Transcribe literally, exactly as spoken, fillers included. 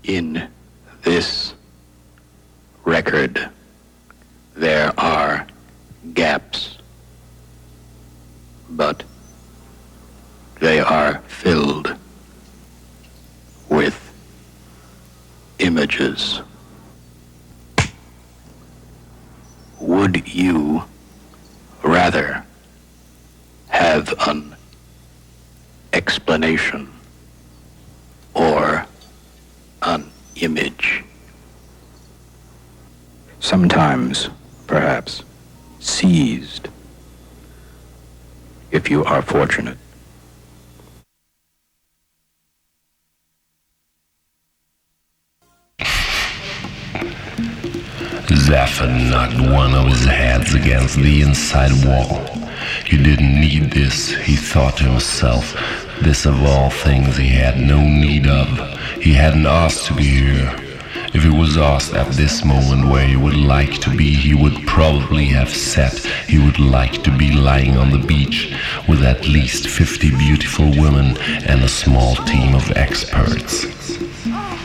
In this record, there are gaps, but they are filled with images. Would you rather have an explanation or an image? Sometimes, perhaps, seized, if you are fortunate. Zephyr knocked one of his heads against the inside wall. You didn't need this, he thought to himself. This of all things he had no need of. He hadn't asked to be here. If he was asked at this moment where he would like to be, he would probably have said he would like to be lying on the beach with at least fifty beautiful women and a small team of experts.